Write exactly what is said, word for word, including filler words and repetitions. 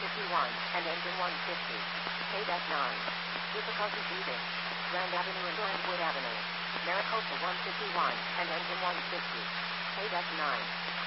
fifty-one, and engine one fifty. K nine. Difficulty breathing. Grand Avenue and Brentwood Avenue. Maricopa one fifty-one, and engine one fifty. K nine.